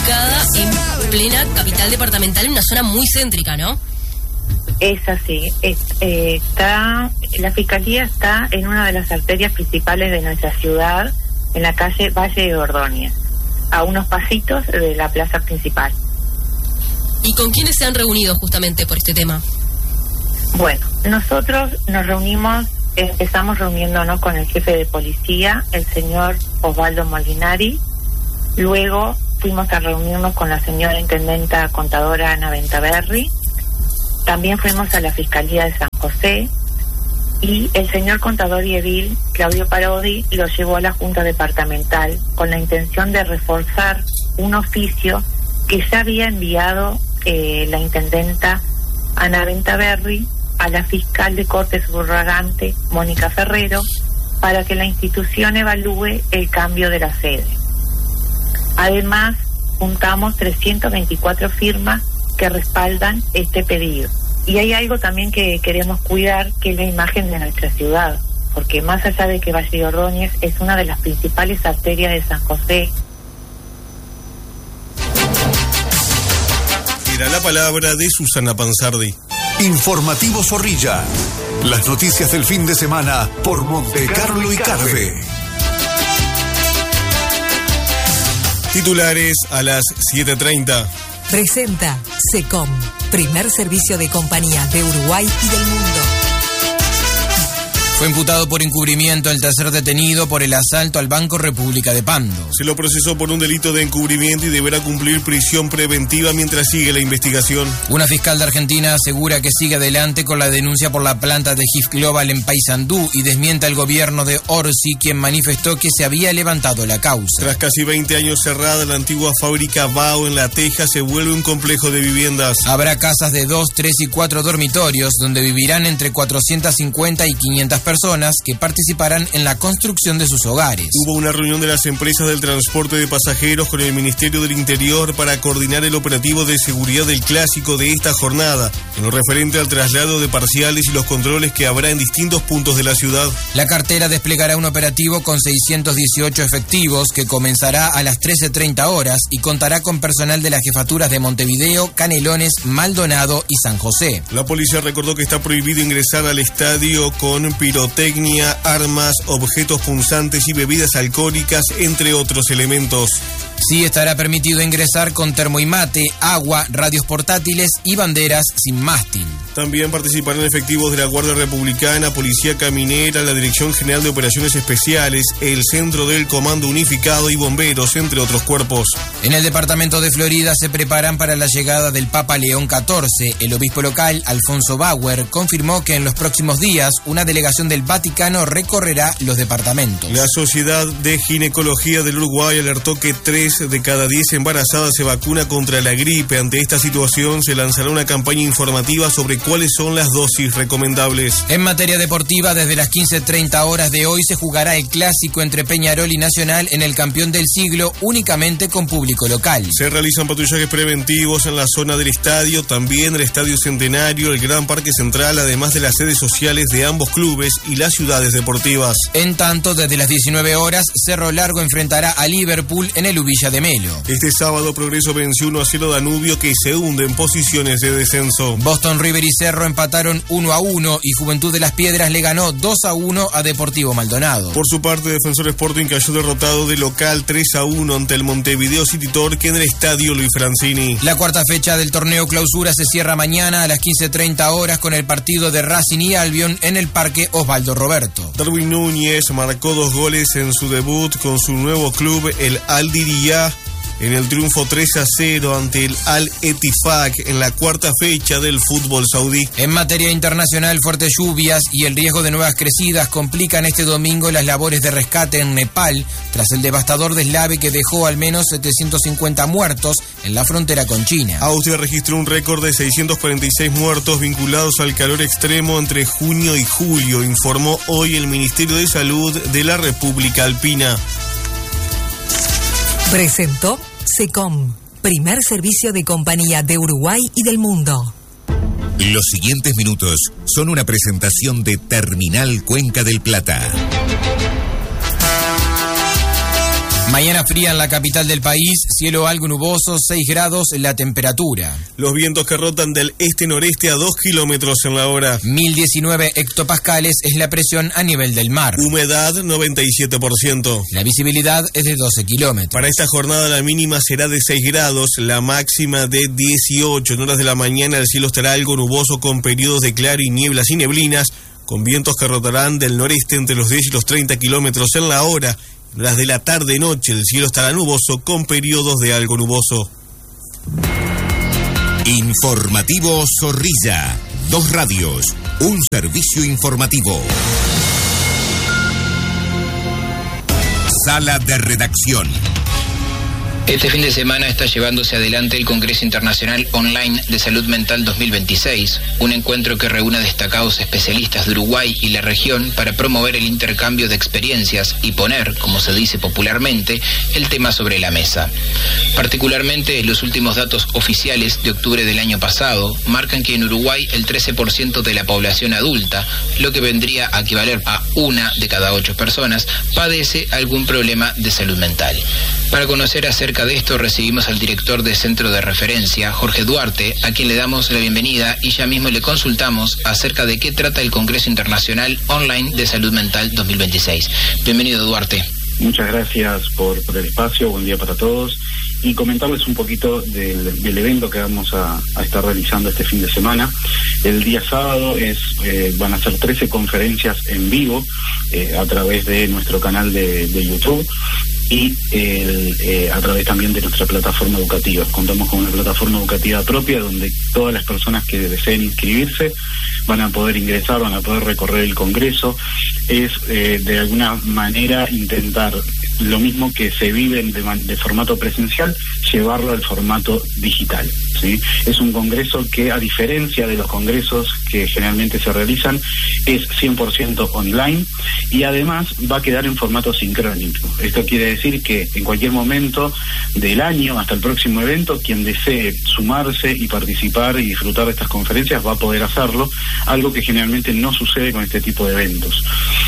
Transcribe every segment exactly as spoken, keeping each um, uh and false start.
ubicada en plena capital departamental, en una zona muy céntrica, ¿no? Es así. Es, eh, está, la Fiscalía está en una de las arterias principales de nuestra ciudad, en la calle Valle de Ordóñez, a unos pasitos de la plaza principal. ¿Y con quiénes se han reunido justamente por este tema? Bueno, nosotros nos reunimos, empezamos reuniéndonos con el jefe de policía, el señor Osvaldo Molinari. Luego fuimos a reunirnos con la señora intendenta contadora Ana Ventaverri. También fuimos a la Fiscalía de San José, y el señor contador y edil, Claudio Parodi, lo llevó a la Junta Departamental con la intención de reforzar un oficio que ya había enviado eh, la intendenta Ana Ventaverri a la fiscal de Corte Subrogante, Mónica Ferrero, para que la institución evalúe el cambio de la sede. Además, juntamos trescientas veinticuatro firmas que respaldan este pedido. Y hay algo también que queremos cuidar, que es la imagen de nuestra ciudad, porque más allá de que Valle de Ordóñez es una de las principales arterias de San José. Era la palabra de Susana Pansardi. Informativo Zorrilla. Las noticias del fin de semana por Montecarlo y Carve. Titulares a las siete treinta. Presenta SECOM, primer servicio de compañía de Uruguay y del mundo. Fue imputado por encubrimiento el tercer detenido por el asalto al Banco República de Pando. Se lo procesó por un delito de encubrimiento y deberá cumplir prisión preventiva mientras sigue la investigación. Una fiscal de Argentina asegura que sigue adelante con la denuncia por la planta de G I F Global en Paysandú y desmienta el gobierno de Orsi, quien manifestó que se había levantado la causa. Tras casi veinte años cerrada, la antigua fábrica Bao en La Teja se vuelve un complejo de viviendas. Habrá casas de dos, tres y cuatro dormitorios donde vivirán entre cuatrocientas cincuenta y quinientas personas que participarán en la construcción de sus hogares. Hubo una reunión de las empresas del transporte de pasajeros con el Ministerio del Interior para coordinar el operativo de seguridad del clásico de esta jornada, en lo referente al traslado de parciales y los controles que habrá en distintos puntos de la ciudad. La cartera desplegará un operativo con seiscientos dieciocho efectivos que comenzará a las trece treinta horas y contará con personal de las jefaturas de Montevideo, Canelones, Maldonado y San José. La policía recordó que está prohibido ingresar al estadio con pirotecnia, armas, objetos punzantes y bebidas alcohólicas, entre otros elementos. Sí estará permitido ingresar con termo y mate, agua, radios portátiles y banderas sin mástil. También participarán efectivos de la Guardia Republicana, Policía Caminera, la Dirección General de Operaciones Especiales, el Centro del Comando Unificado y bomberos, entre otros cuerpos. En el departamento de Florida se preparan para la llegada del Papa León catorce. El obispo local, Alfonso Bauer, confirmó que en los próximos días una delegación del Vaticano recorrerá los departamentos. La Sociedad de Ginecología del Uruguay alertó que tres de cada diez embarazadas se vacuna contra la gripe. Ante esta situación se lanzará una campaña informativa sobre cuáles son las dosis recomendables. En materia deportiva, desde las quince treinta horas de hoy se jugará el clásico entre Peñarol y Nacional en el campeón del siglo, únicamente con público local. Se realizan patrullajes preventivos en la zona del estadio, también el Estadio Centenario, el Gran Parque Central, además de las sedes sociales de ambos clubes y las ciudades deportivas. En tanto, desde las diecinueve horas, Cerro Largo enfrentará a Liverpool en el Ubilla de Melo. Este sábado Progreso venció uno a cero Danubio, que se hunde en posiciones de descenso. Boston River y Cerro empataron uno a uno y Juventud de las Piedras le ganó dos a uno a Deportivo Maldonado. Por su parte, Defensor Sporting cayó derrotado de local tres a uno ante el Montevideo City Torque en el Estadio Luis Francini. La cuarta fecha del torneo Clausura se cierra mañana a las quince treinta horas con el partido de Racing y Albion en el Parque Osvaldo Roberto. Darwin Núñez marcó dos goles en su debut con su nuevo club, el Al Diriyah, en el triunfo tres a cero ante el Al Ettifaq en la cuarta fecha del fútbol saudí. En materia internacional, fuertes lluvias y el riesgo de nuevas crecidas complican este domingo las labores de rescate en Nepal tras el devastador deslave que dejó al menos setecientos cincuenta muertos en la frontera con China. Austria registró un récord de seiscientos cuarenta y seis muertos vinculados al calor extremo entre junio y julio, informó hoy el Ministerio de Salud de la República Alpina. Presentó SECOM, primer servicio de compañía de Uruguay y del mundo. Los siguientes minutos son una presentación de Terminal Cuenca del Plata. Mañana fría en la capital del país, cielo algo nuboso, seis grados la temperatura. Los vientos que rotan del este-noreste a dos kilómetros en la hora. mil diecinueve hectopascales es la presión a nivel del mar. Humedad noventa y siete por ciento. La visibilidad es de doce kilómetros. Para esta jornada la mínima será de seis grados, la máxima de dieciocho. En horas de la mañana el cielo estará algo nuboso con periodos de claro y nieblas y neblinas, con vientos que rotarán del noreste entre los diez y los treinta kilómetros en la hora. En horas de la tarde-noche el cielo estará nuboso con periodos de algo nuboso. Informativo Zorrilla. Dos radios, un servicio informativo. Sala de redacción. Este fin de semana está llevándose adelante el Congreso Internacional Online de Salud Mental dos mil veintiséis, un encuentro que reúne a destacados especialistas de Uruguay y la región para promover el intercambio de experiencias y poner, como se dice popularmente, el tema sobre la mesa. Particularmente, los últimos datos oficiales de octubre del año pasado marcan que en Uruguay el trece por ciento de la población adulta, lo que vendría a equivaler a una de cada ocho personas, padece algún problema de salud mental. Para conocer acerca de esto recibimos al director de Centro de Referencia, Jorge Duarte, a quien le damos la bienvenida y ya mismo le consultamos acerca de qué trata el Congreso Internacional Online de Salud Mental dos mil veintiséis. Bienvenido, Duarte. Muchas gracias por, por el espacio, buen día para todos. Y comentarles un poquito del, del evento que vamos a, a estar realizando este fin de semana. El día sábado es eh, van a ser trece conferencias en vivo eh, a través de nuestro canal de, de YouTube y eh, eh, a través también de nuestra plataforma educativa. Contamos con una plataforma educativa propia donde todas las personas que deseen inscribirse van a poder ingresar, van a poder recorrer el Congreso. Es eh, de alguna manera intentar lo mismo que se vive de, de formato presencial, llevarlo al formato digital, ¿sí? Es un congreso que, a diferencia de los congresos que generalmente se realizan, es cien por ciento online y además va a quedar en formato sincrónico. Esto quiere decir que en cualquier momento del año hasta el próximo evento, quien desee sumarse y participar y disfrutar de estas conferencias va a poder hacerlo, algo que generalmente no sucede con este tipo de eventos.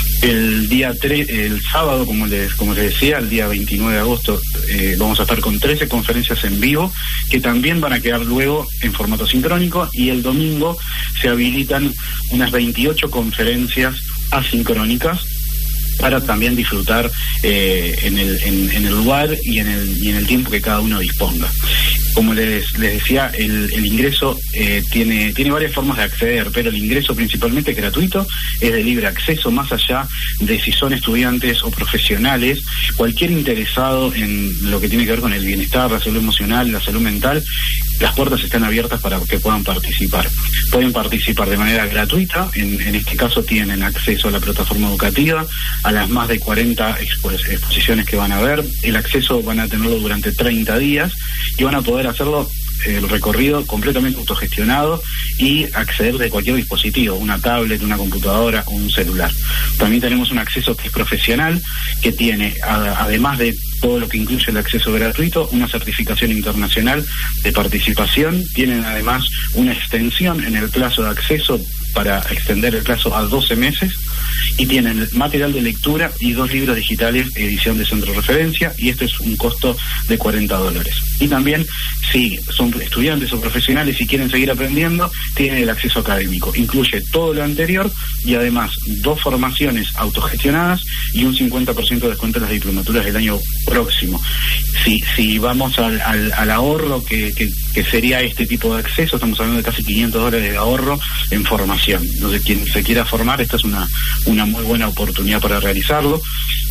El día tres, el sábado, como les, como les decía, el día veintinueve de agosto, eh, vamos a estar con trece conferencias en vivo que también van a quedar luego en formato sincrónico, y el domingo se habilitan unas veintiocho conferencias asincrónicas para también disfrutar eh, en, el, en, en el lugar y en el, y en el tiempo que cada uno disponga. Como les, les decía, el, el ingreso eh, tiene, tiene varias formas de acceder, pero el ingreso principalmente gratuito, es de libre acceso, más allá de si son estudiantes o profesionales. Cualquier interesado en lo que tiene que ver con el bienestar, la salud emocional, la salud mental, las puertas están abiertas para que puedan participar. Pueden participar de manera gratuita, en, en este caso tienen acceso a la plataforma educativa, a las más de cuarenta expo- exposiciones que van a haber. El acceso van a tenerlo durante treinta días y van a poder hacerlo el recorrido completamente autogestionado y acceder de cualquier dispositivo, una tablet, una computadora o un celular. También tenemos un acceso que es profesional, que tiene, a, además de todo lo que incluye el acceso gratuito, una certificación internacional de participación. Tienen además una extensión en el plazo de acceso para extender el plazo a doce meses, y tienen material de lectura y dos libros digitales, edición de Centro de Referencia, y este es un costo de cuarenta dólares. Y también, si son estudiantes o profesionales y quieren seguir aprendiendo, tienen el acceso académico. Incluye todo lo anterior y además dos formaciones autogestionadas y un cincuenta por ciento de descuento en las diplomaturas del año próximo. Si, si vamos al, al, al ahorro que, que, que sería este tipo de acceso, estamos hablando de casi quinientos dólares de ahorro en formación. Entonces, quien se quiera formar, esta es una, una muy buena oportunidad para realizarlo.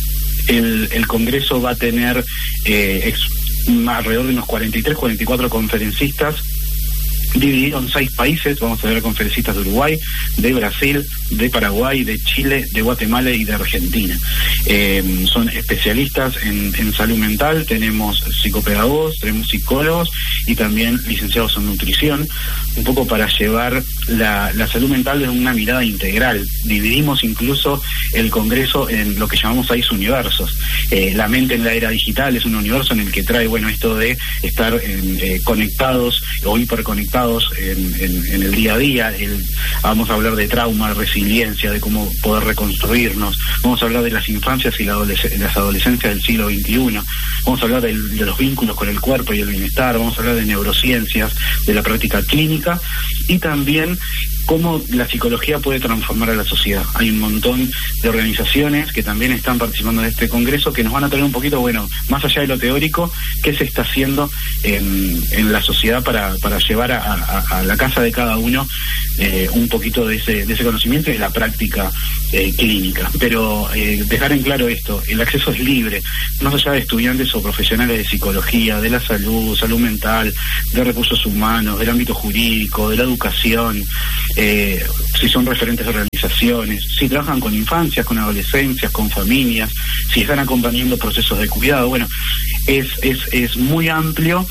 El, el Congreso va a tener eh, ex, alrededor de unos cuarenta y tres, cuarenta y cuatro conferencistas dividido en seis países. Vamos a tener conferencistas de Uruguay, de Brasil, de Paraguay, de Chile, de Guatemala y de Argentina. Eh, son especialistas en, en salud mental, tenemos psicopedagogos, tenemos psicólogos y también licenciados en nutrición, un poco para llevar la, la salud mental de una mirada integral. Dividimos incluso el Congreso en lo que llamamos seis universos. Eh, la mente en la era digital es un universo en el que trae, bueno, esto de estar en, eh, conectados o hiperconectados afectados en, en, en el día a día. El, vamos a hablar de trauma, resiliencia, de cómo poder reconstruirnos. Vamos a hablar de las infancias y la adolesc- las adolescencias del siglo veintiuno. Vamos a hablar del, de los vínculos con el cuerpo y el bienestar. Vamos a hablar de neurociencias, de la práctica clínica y también cómo la psicología puede transformar a la sociedad. Hay un montón de organizaciones que también están participando de este congreso que nos van a traer un poquito, bueno, más allá de lo teórico, qué se está haciendo en, en la sociedad para, para llevar a, a, a la casa de cada uno eh, un poquito de ese, de ese conocimiento y de la práctica eh, clínica. Pero eh, dejar en claro esto, el acceso es libre, más allá de estudiantes o profesionales de psicología, de la salud, salud mental, de recursos humanos, del ámbito jurídico, de la educación, eh, si son referentes de organizaciones, si trabajan con infancias, con adolescencias, con familias, si están acompañando procesos de cuidado. Bueno, es, es, es muy amplio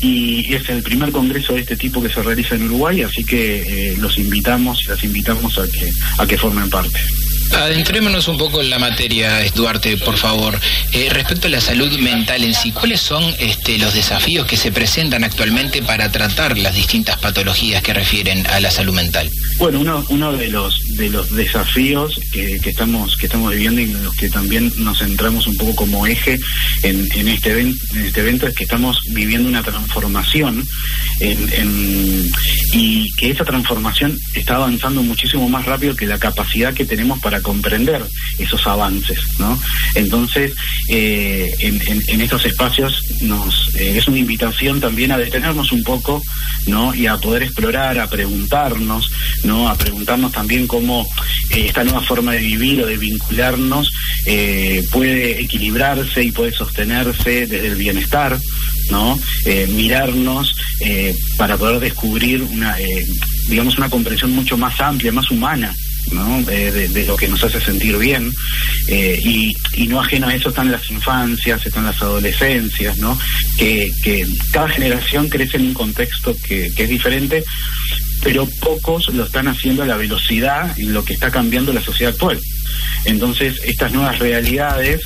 y es el primer congreso de este tipo que se realiza en Uruguay, así que eh, los invitamos y las invitamos a que, a que formen parte. Adentrémonos un poco en la materia, Duarte, por favor. Eh, respecto a la salud mental en sí, ¿cuáles son este, los desafíos que se presentan actualmente para tratar las distintas patologías que refieren a la salud mental? Bueno, uno uno de los de los desafíos que, que estamos que estamos viviendo y en los que también nos centramos un poco como eje en, en este evento, en este evento es que estamos viviendo una transformación en, en, y que esa transformación está avanzando muchísimo más rápido que la capacidad que tenemos para comprender esos avances, ¿no? Entonces, eh, en, en, en estos espacios nos eh, es una invitación también a detenernos un poco, ¿no? Y a poder explorar, a preguntarnos, ¿no? A preguntarnos también cómo eh, esta nueva forma de vivir o de vincularnos eh, puede equilibrarse y puede sostenerse desde el bienestar, ¿no? Eh, mirarnos eh, para poder descubrir una, eh, digamos, una comprensión mucho más amplia, más humana, ¿no? Eh, de, de lo que nos hace sentir bien, eh, y, y no ajeno a eso están las infancias, están las adolescencias, ¿no? Que, que cada generación crece en un contexto que, que es diferente, pero pocos lo están haciendo a la velocidad en lo que está cambiando la sociedad actual. Entonces, estas nuevas realidades,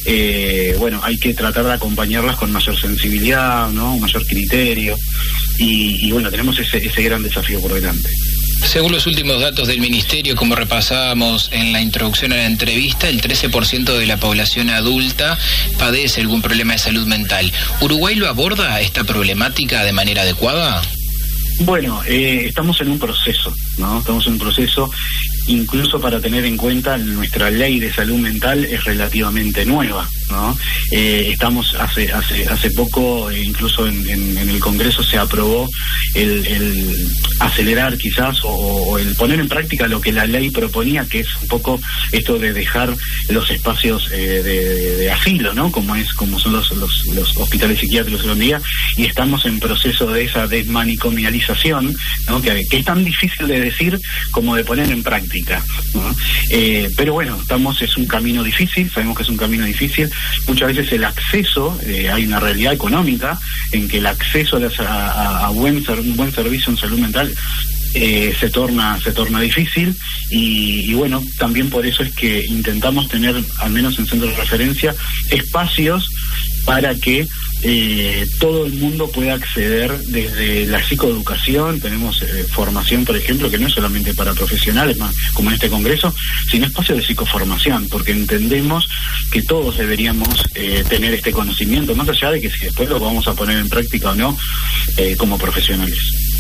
eh, bueno, hay que tratar de acompañarlas con mayor sensibilidad, ¿no? Mayor criterio, y, y bueno, tenemos ese, ese gran desafío por delante. Según los últimos datos del Ministerio, como repasábamos en la introducción a la entrevista, el trece por ciento de la población adulta padece algún problema de salud mental. ¿Uruguay lo aborda esta problemática de manera adecuada? Bueno, eh, estamos en un proceso, ¿no? Estamos en un proceso, incluso para tener en cuenta nuestra ley de salud mental es relativamente nueva, ¿no? Eh, estamos hace hace hace poco, eh, incluso en, en, en el Congreso se aprobó el, el acelerar quizás o, o el poner en práctica lo que la ley proponía, que es un poco esto de dejar los espacios eh, de, de, de asilo, ¿no? Como es como son los, los, los hospitales psiquiátricos hoy en día, y estamos en proceso de esa desmanicomialización, ¿no? Que, que es tan difícil de decir como de poner en práctica, ¿no? Eh, pero bueno, estamos es un camino difícil, sabemos que es un camino difícil. Muchas veces el acceso, eh, hay una realidad económica en que el acceso a, las, a, a buen ser, un buen servicio en salud mental eh, se torna se torna difícil, y, y bueno, también por eso es que intentamos tener, al menos en centros de referencia, espacios para que eh, todo el mundo pueda acceder desde la psicoeducación. Tenemos eh, formación, por ejemplo, que no es solamente para profesionales, más como en este congreso, sino espacios de psicoformación, porque entendemos que todos deberíamos eh, tener este conocimiento, más allá de que si después lo vamos a poner en práctica o no, eh, como profesionales.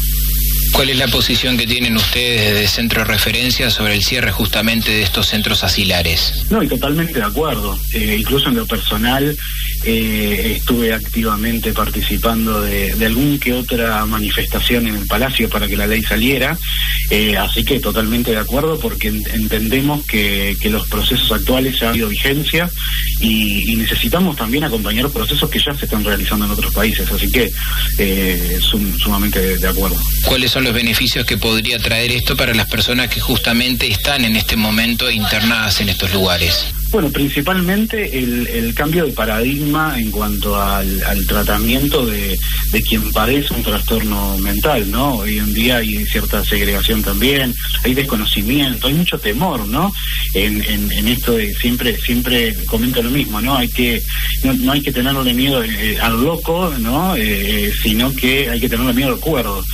¿Cuál es la posición que tienen ustedes de centro de referencia sobre el cierre justamente de estos centros asilares? No, y totalmente de acuerdo. Eh, incluso en lo personal eh, estuve activamente participando de, de algún que otra manifestación en el Palacio para que la ley saliera, eh, así que totalmente de acuerdo, porque en, entendemos que, que los procesos actuales ya han habido vigencia y, y necesitamos también acompañar procesos que ya se están realizando en otros países, así que eh, sum, sumamente de, de acuerdo. ¿Cuáles son los beneficios que podría traer esto para las personas que justamente están en este momento internadas en estos lugares? Bueno, principalmente el, el cambio de paradigma en cuanto al, al tratamiento de, de quien padece un trastorno mental, ¿no? Hoy en día hay cierta segregación también, hay desconocimiento, hay mucho temor, ¿no? En, en, en esto de siempre siempre comento lo mismo, ¿no? Hay que no, no hay que tenerle miedo eh, al loco, ¿no? Eh, sino que hay que tenerle miedo al cuerdo.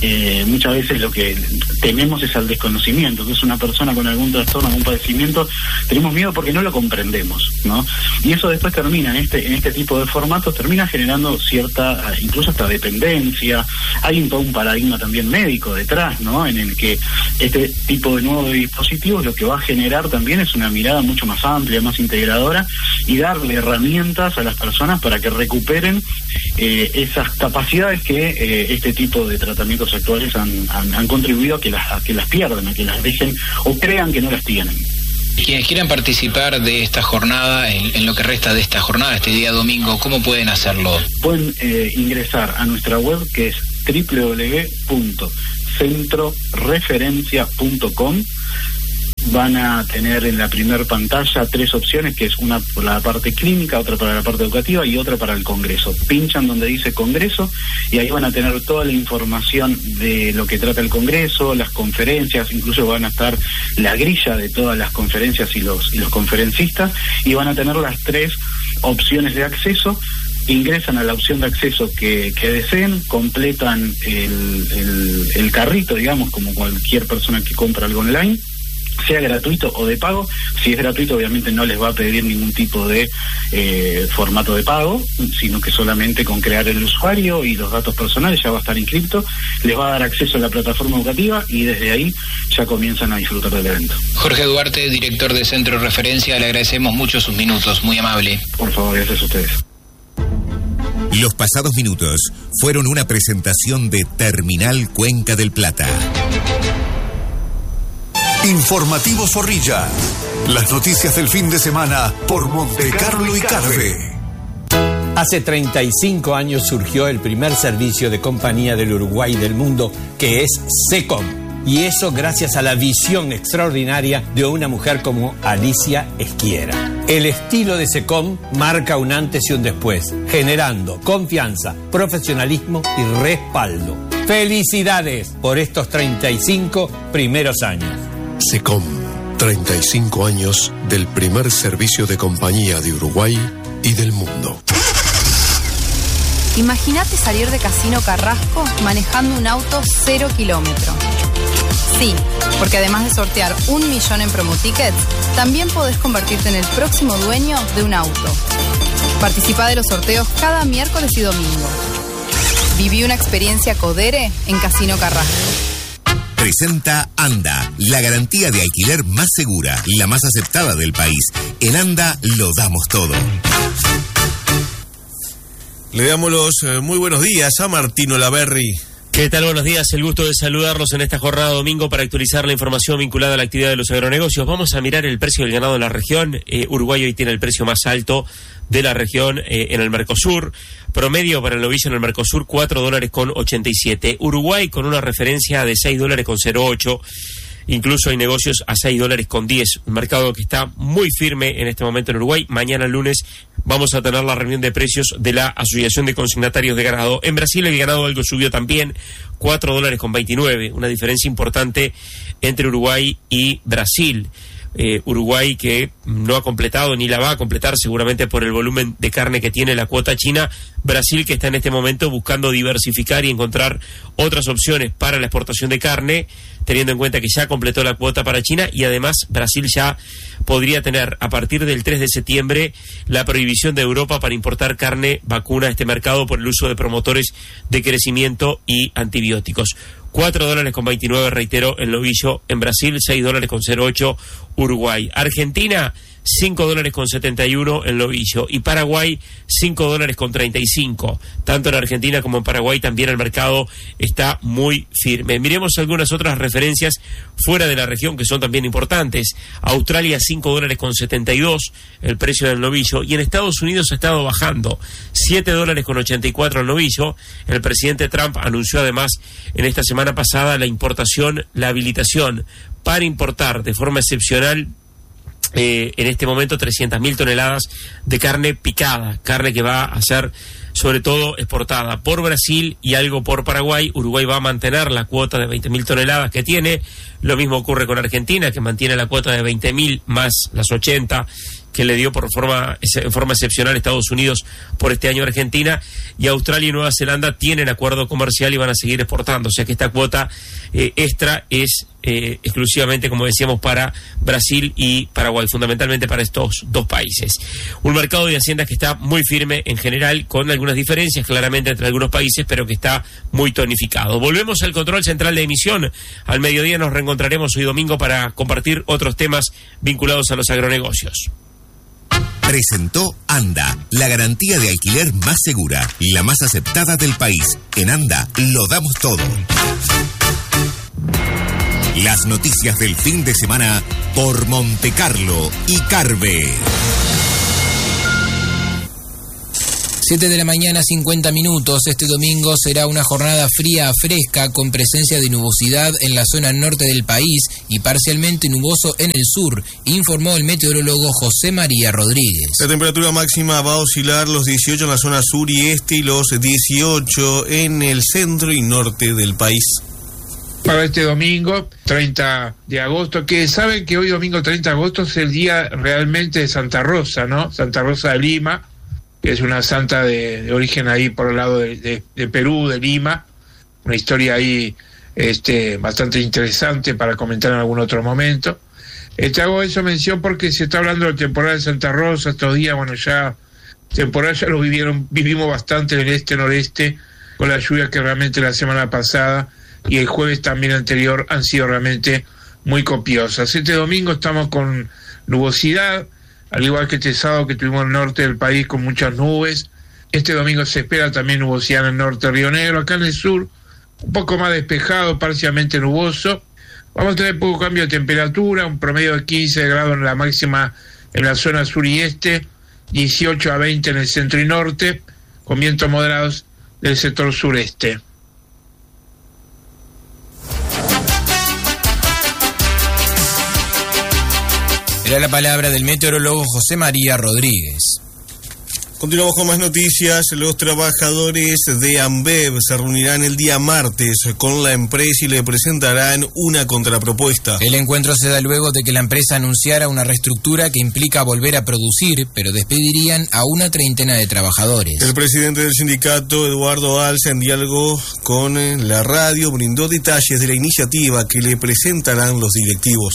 eh, muchas veces lo que tememos es al desconocimiento, que es una persona con algún trastorno, algún padecimiento, tenemos miedo porque no lo comprendemos, ¿no? Y eso después termina en este en este tipo de formatos, termina generando cierta, incluso hasta dependencia. Hay un, todo un paradigma también médico detrás, ¿no? En el que este tipo de nuevos dispositivos lo que va a generar también es una mirada mucho más amplia, más integradora, y darle herramientas a las personas para que recuperen eh, esas capacidades que eh, este tipo de tratamientos actuales han, han, han contribuido a que las a que las pierdan, a que las dejen o crean que no las tienen. Quienes quieran participar de esta jornada, en, en lo que resta de esta jornada, este día domingo, ¿cómo pueden hacerlo? Pueden eh, ingresar a nuestra web, que es doble u doble u doble u punto centro referencia punto com. Van a tener en la primera pantalla tres opciones, que es una por la parte clínica, otra para la parte educativa y otra para el Congreso. Pinchan donde dice Congreso y ahí van a tener toda la información de lo que trata el Congreso, las conferencias, incluso van a estar la grilla de todas las conferencias y los, y los conferencistas, y van a tener las tres opciones de acceso. Ingresan a la opción de acceso que, que deseen, completan el, el, el carrito, digamos, como cualquier persona que compra algo online, sea gratuito o de pago. Si es gratuito, obviamente no les va a pedir ningún tipo de eh, formato de pago, sino que solamente con crear el usuario y los datos personales ya va a estar inscripto, les va a dar acceso a la plataforma educativa y desde ahí ya comienzan a disfrutar del evento. Jorge Duarte, director de Centro Referencia, le agradecemos mucho sus minutos, muy amable. Por favor, gracias a ustedes. Los pasados minutos fueron una presentación de Terminal Cuenca del Plata. Informativo Zorrilla. Las noticias del fin de semana por Montecarlo y Carve. Hace treinta y cinco años surgió el primer servicio de compañía del Uruguay y del mundo, que es SECOM. Y eso gracias a la visión extraordinaria de una mujer como Alicia Esquiera. El estilo de SECOM marca un antes y un después, generando confianza, profesionalismo y respaldo. ¡Felicidades por estos treinta y cinco primeros años! SECOM, treinta y cinco años del primer servicio de compañía de Uruguay y del mundo. Imagínate salir de Casino Carrasco manejando un auto cero kilómetro. Sí, porque además de sortear un millón en promotickets, también podés convertirte en el próximo dueño de un auto. Participa de los sorteos cada miércoles y domingo. Viví una experiencia Codere en Casino Carrasco. Presenta Anda, la garantía de alquiler más segura, la más aceptada del país. En Anda lo damos todo. Le damos los eh, muy buenos días a Martín Olaverri. ¿Qué tal? Buenos días, el gusto de saludarlos en esta jornada domingo para actualizar la información vinculada a la actividad de los agronegocios. Vamos a mirar el precio del ganado en la región. Eh, Uruguay hoy tiene el precio más alto de la región eh, en el Mercosur. Promedio para el novillo en el Mercosur, cuatro dólares con ochenta y siete. Uruguay con una referencia de seis dólares con cero ocho. Incluso hay negocios a seis dólares con diez. Un mercado que está muy firme en este momento en Uruguay. Mañana lunes vamos a tener la reunión de precios de la Asociación de Consignatarios de Ganado. En Brasil el ganado algo subió también, cuatro dólares con veintinueve. Una diferencia importante entre Uruguay y Brasil. Eh, Uruguay que no ha completado ni la va a completar seguramente por el volumen de carne que tiene la cuota china. Brasil que está en este momento buscando diversificar y encontrar otras opciones para la exportación de carne, teniendo en cuenta que ya completó la cuota para China y además Brasil ya podría tener a partir del tres de septiembre la prohibición de Europa para importar carne vacuna a este mercado por el uso de promotores de crecimiento y antibióticos. cuatro dólares con veintinueve, reitero, el novillo en Brasil, seis dólares con cero ocho Uruguay. Argentina, cinco dólares con setenta y uno el novillo. Y Paraguay, cinco dólares con treinta y cinco. Tanto en Argentina como en Paraguay también el mercado está muy firme. Miremos algunas otras referencias fuera de la región que son también importantes. Australia, cinco dólares con setenta y dos el precio del novillo. Y en Estados Unidos ha estado bajando, siete dólares con ochenta y cuatro el novillo. El presidente Trump anunció además en esta semana pasada la importación, la habilitación para importar de forma excepcional Eh, en este momento trescientas mil toneladas de carne picada, carne que va a ser sobre todo exportada por Brasil y algo por Paraguay. Uruguay va a mantener la cuota de veinte mil toneladas que tiene. Lo mismo ocurre con Argentina, que mantiene la cuota de veinte mil más las ochenta que le dio por forma, en forma excepcional Estados Unidos por este año a Argentina, y Australia y Nueva Zelanda tienen acuerdo comercial y van a seguir exportando, o sea que esta cuota eh, extra es eh, exclusivamente, como decíamos, para Brasil y Paraguay, fundamentalmente para estos dos países. Un mercado de haciendas que está muy firme en general, con algunas diferencias claramente entre algunos países, pero que está muy tonificado. Volvemos al control central de emisión. Al mediodía nos reencontraremos hoy domingo para compartir otros temas vinculados a los agronegocios. Presentó ANDA, la garantía de alquiler más segura y la más aceptada del país. En ANDA lo damos todo. Las noticias del fin de semana por Montecarlo y Carve. siete de la mañana, cincuenta minutos. Este domingo será una jornada fría a fresca con presencia de nubosidad en la zona norte del país y parcialmente nuboso en el sur, informó el meteorólogo José María Rodríguez. La temperatura máxima va a oscilar los dieciocho en la zona sur y este y los dieciocho en el centro y norte del país. Para este domingo, treinta de agosto, que saben que hoy domingo treinta de agosto es el día realmente de Santa Rosa, ¿no? Santa Rosa de Lima, que es una santa de, de origen ahí por el lado de, de, de Perú, de Lima, una historia ahí este, bastante interesante para comentar en algún otro momento. Eh, te hago eso mención porque se está hablando de la temporada de Santa Rosa estos días, bueno, ya temporada ya lo vivieron, vivimos bastante en el este-noreste, con la lluvia que realmente la semana pasada y el jueves también anterior han sido realmente muy copiosas. Este domingo estamos con nubosidad, al igual que este sábado que tuvimos el norte del país con muchas nubes. Este domingo se espera también nubosidad en el norte de Río Negro. Acá en el sur, un poco más despejado, parcialmente nuboso. Vamos a tener poco cambio de temperatura, un promedio de quince grados en la máxima en la zona sur y este, dieciocho a veinte en el centro y norte, con vientos moderados del sector sureste. Era la palabra del meteorólogo José María Rodríguez. Continuamos con más noticias. Los trabajadores de ANBEV se reunirán el día martes con la empresa y le presentarán una contrapropuesta. El encuentro se da luego de que la empresa anunciara una reestructura que implica volver a producir, pero despedirían a una treintena de trabajadores. El presidente del sindicato, Eduardo Alza, en diálogo con la radio, brindó detalles de la iniciativa que le presentarán los directivos.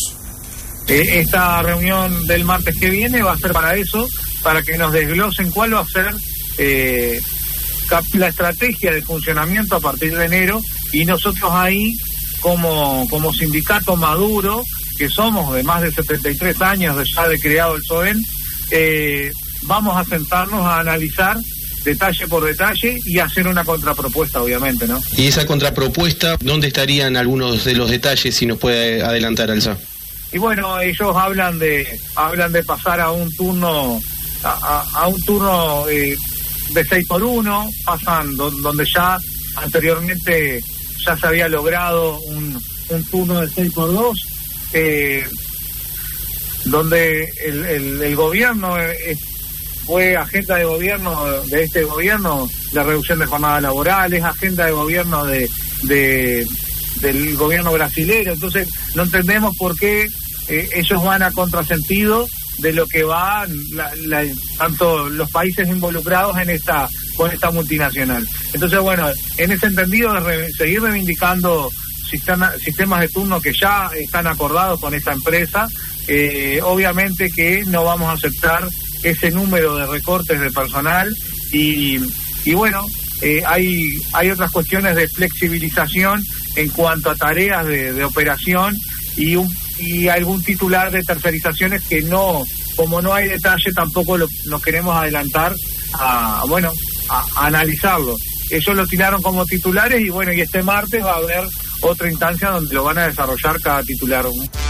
Esta reunión del martes que viene va a ser para eso, para que nos desglosen cuál va a ser eh, la estrategia de funcionamiento a partir de enero, y nosotros ahí, como, como sindicato maduro, que somos de más de setenta y tres años de ya de creado el SOEN, eh, vamos a sentarnos a analizar detalle por detalle y hacer una contrapropuesta, obviamente, ¿no? Y esa contrapropuesta, ¿dónde estarían algunos de los detalles, si nos puede adelantar, Alza? Y bueno, ellos hablan de hablan de pasar a un turno a, a, a un turno eh, de seis por uno, pasan do, donde ya anteriormente ya se había logrado un, un turno de seis por dos, eh, donde el, el, el gobierno eh, fue agenda de gobierno de este gobierno la reducción de jornadas laborales, agenda de gobierno de, de del gobierno brasilero. Entonces no entendemos por qué eh, ellos van a contrasentido de lo que van la, la, tanto los países involucrados en esta con esta multinacional. Entonces, bueno, en ese entendido de re, seguir reivindicando sistema, sistemas de turno que ya están acordados con esta empresa, eh, obviamente que no vamos a aceptar ese número de recortes de personal y, y bueno, eh, hay hay otras cuestiones de flexibilización en cuanto a tareas de, de operación y un y algún titular de tercerizaciones que no, como no hay detalle, tampoco lo, nos queremos adelantar a, bueno, a, a analizarlo. Ellos lo tiraron como titulares y bueno, y este martes va a haber otra instancia donde lo van a desarrollar cada titular.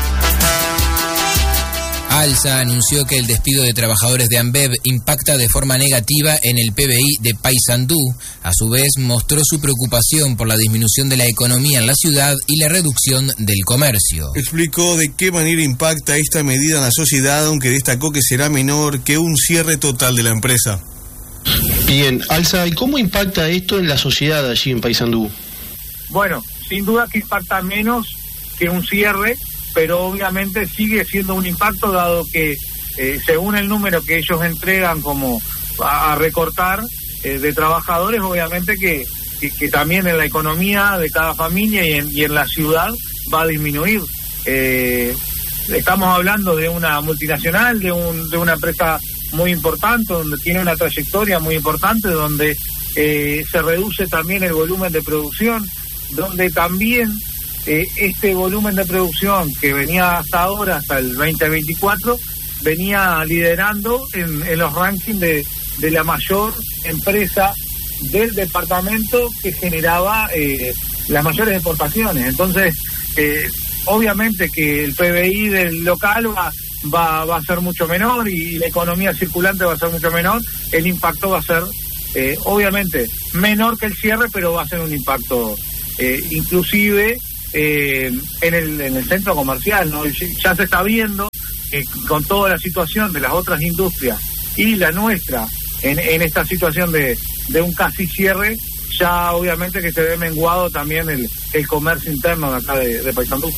Alza anunció que el despido de trabajadores de ANBEV impacta de forma negativa en el P B I de Paysandú. A su vez, mostró su preocupación por la disminución de la economía en la ciudad y la reducción del comercio. Explicó de qué manera impacta esta medida en la sociedad, aunque destacó que será menor que un cierre total de la empresa. Bien, Alza, ¿y cómo impacta esto en la sociedad allí en Paysandú? Bueno, sin duda que impacta menos que un cierre, pero obviamente sigue siendo un impacto dado que eh, según el número que ellos entregan como a, a recortar eh, de trabajadores, obviamente que, que, que también en la economía de cada familia y en, y en la ciudad va a disminuir. Eh, estamos hablando de una multinacional, de, un, de una empresa muy importante, donde tiene una trayectoria muy importante, donde eh, se reduce también el volumen de producción, donde también eh, este volumen de producción que venía hasta ahora, hasta el veinte veinticuatro, venía liderando en, en los rankings de, de la mayor empresa del departamento que generaba eh, las mayores exportaciones. Entonces, eh, obviamente que el P B I del local va, va, va a ser mucho menor y la economía circulante va a ser mucho menor. El impacto va a ser, eh, obviamente, menor que el cierre, pero va a ser un impacto eh, inclusive eh, en, el, en el centro comercial, ¿no? Ya se está viendo que con toda la situación de las otras industrias y la nuestra en, en esta situación de, de un casi cierre, ya obviamente que se ve menguado también el, el comercio interno de acá de, de Paysandú.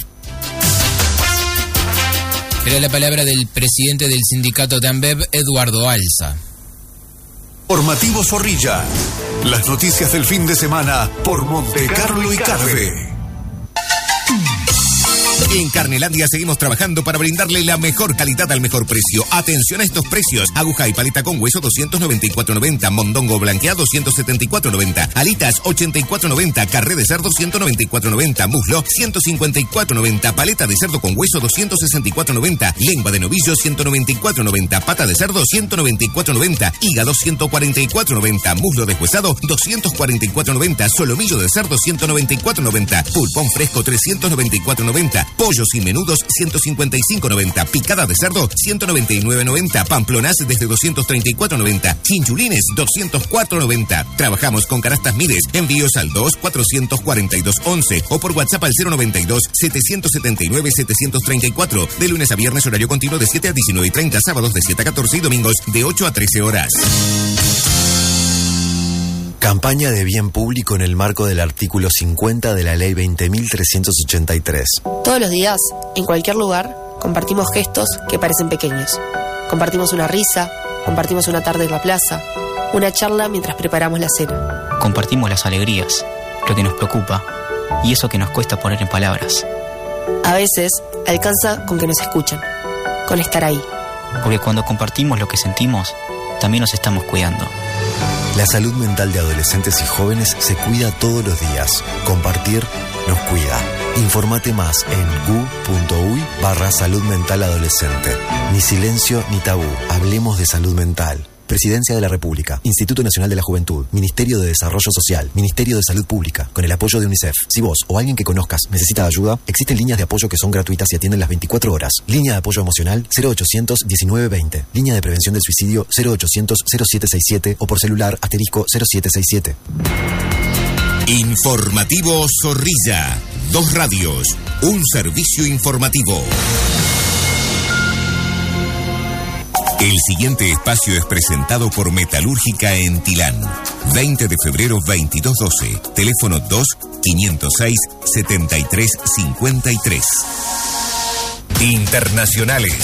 Era la palabra del presidente del sindicato de ANBEV, Eduardo Alza. Informativo Zorrilla. Las noticias del fin de semana por Montecarlo y Carve. En Carnelandia seguimos trabajando para brindarle la mejor calidad al mejor precio. Atención a estos precios. Aguja y paleta con hueso doscientos noventa y cuatro noventa. Mondongo blanqueado ciento setenta y cuatro noventa. Alitas ochenta y cuatro noventa. Carré de cerdo ciento noventa y cuatro noventa. Muslo ciento cincuenta y cuatro noventa. Paleta de cerdo con hueso doscientos sesenta y cuatro noventa. Lengua de novillo ciento noventa y cuatro noventa. Pata de cerdo ciento noventa y cuatro noventa. Hígado ciento cuarenta y cuatro noventa. Muslo deshuesado doscientos cuarenta y cuatro noventa. Solomillo de cerdo ciento noventa y cuatro noventa. Pulpón fresco trescientos noventa y cuatro noventa. Pollos y menudos ciento cincuenta y cinco noventa. Picada de cerdo ciento noventa y nueve noventa. Pamplonas desde doscientos treinta y cuatro noventa. Chinchulines doscientos cuatro noventa. Trabajamos con canastas Mides. Envíos al dos cuatrocientos cuarenta y dos once o por WhatsApp al cero noventa y dos setecientos setenta y nueve setecientos treinta y cuatro. De lunes a viernes horario continuo de siete a diecinueve y treinta. Sábados de siete a catorce y domingos de ocho a trece horas. Campaña de bien público en el marco del artículo cincuenta de la Ley veinte mil trescientos ochenta y tres. Todos los días, en cualquier lugar, compartimos gestos que parecen pequeños. Compartimos una risa, compartimos una tarde en la plaza, una charla mientras preparamos la cena. Compartimos las alegrías, lo que nos preocupa y eso que nos cuesta poner en palabras. A veces, alcanza con que nos escuchen, con estar ahí. Porque cuando compartimos lo que sentimos, también nos estamos cuidando. La salud mental de adolescentes y jóvenes se cuida todos los días. Compartir nos cuida. Infórmate más en gu.uy barra salud mental adolescente. Ni silencio ni tabú. Hablemos de salud mental. Presidencia de la República, Instituto Nacional de la Juventud, Ministerio de Desarrollo Social, Ministerio de Salud Pública, con el apoyo de UNICEF. Si vos o alguien que conozcas necesita ayuda, existen líneas de apoyo que son gratuitas y atienden las veinticuatro horas. Línea de apoyo emocional cero ochocientos diecinueve veinte. Línea de prevención del suicidio cero ochocientos cero siete sesenta y siete o por celular asterisco cero siete sesenta y siete. Informativo Zorrilla. Dos radios, un servicio informativo. El siguiente espacio es presentado por Metalúrgica en Tilán. veinte de febrero veintidós doce. Teléfono dos quinientos seis setenta y tres cincuenta y tres. Internacionales.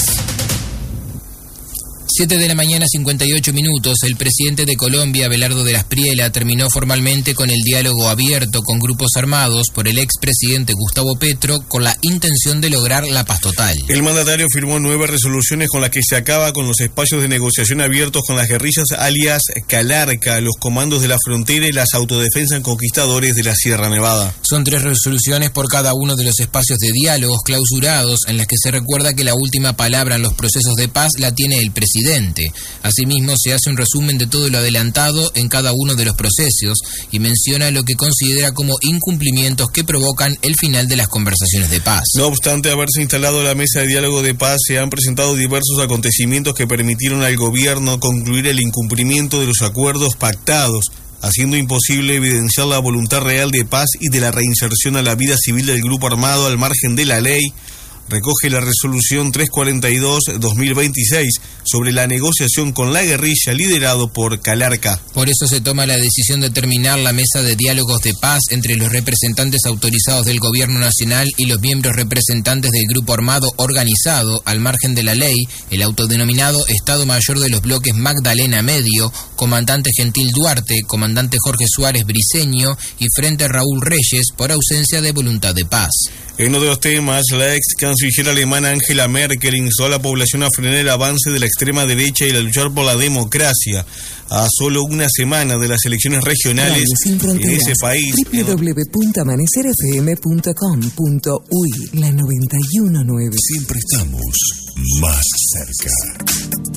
siete de la mañana, cincuenta y ocho minutos. El presidente de Colombia, Abelardo de la Espriella, terminó formalmente con el diálogo abierto con grupos armados por el expresidente Gustavo Petro con la intención de lograr la paz total. El mandatario firmó nueve resoluciones con las que se acaba con los espacios de negociación abiertos con las guerrillas alias Calarca, los comandos de la frontera y las autodefensas conquistadores de la Sierra Nevada. Son tres resoluciones por cada uno de los espacios de diálogos clausurados en las que se recuerda que la última palabra en los procesos de paz la tiene el presidente. Asimismo, se hace un resumen de todo lo adelantado en cada uno de los procesos y menciona lo que considera como incumplimientos que provocan el final de las conversaciones de paz. No obstante haberse instalado la mesa de diálogo de paz, se han presentado diversos acontecimientos que permitieron al gobierno concluir el incumplimiento de los acuerdos pactados, haciendo imposible evidenciar la voluntad real de paz y de la reinserción a la vida civil del grupo armado al margen de la ley, recoge la resolución trescientos cuarenta y dos barra dos mil veintiséis sobre la negociación con la guerrilla liderado por Calarca. Por eso se toma la decisión de terminar la mesa de diálogos de paz entre los representantes autorizados del Gobierno Nacional y los miembros representantes del grupo armado organizado al margen de la ley, el autodenominado Estado Mayor de los bloques Magdalena Medio, comandante Gentil Duarte, comandante Jorge Suárez Briceño y Frente Raúl Reyes, por ausencia de voluntad de paz. En uno de los temas, la ex canciller alemana Angela Merkel instó a la población a frenar el avance de la extrema derecha y a luchar por la democracia. A solo una semana de las elecciones regionales en ese país. w w w punto amanecer f m punto com punto u y la noventa y uno punto nueve. Siempre estamos más cerca.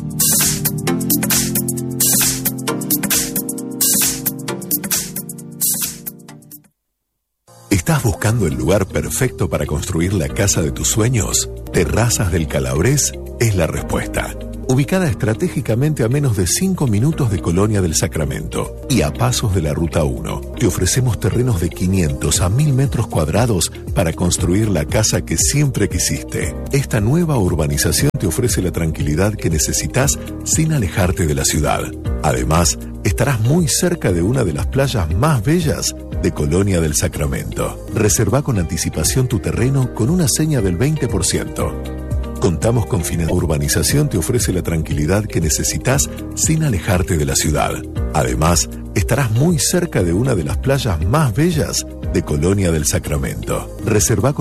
¿Estás buscando el lugar perfecto para construir la casa de tus sueños? Terrazas del Calabres es la respuesta. Ubicada estratégicamente a menos de cinco minutos de Colonia del Sacramento y a pasos de la Ruta uno, te ofrecemos terrenos de quinientos a mil metros cuadrados para construir la casa que siempre quisiste. Esta nueva urbanización te ofrece la tranquilidad que necesitas sin alejarte de la ciudad. Además, estarás muy cerca de una de las playas más bellas de Colonia del Sacramento. Reserva con anticipación tu terreno con una seña del veinte por ciento. Contamos con financiación. Urbanización te ofrece la tranquilidad que necesitas sin alejarte de la ciudad. Además, estarás muy cerca de una de las playas más bellas de Colonia del Sacramento. Reserva con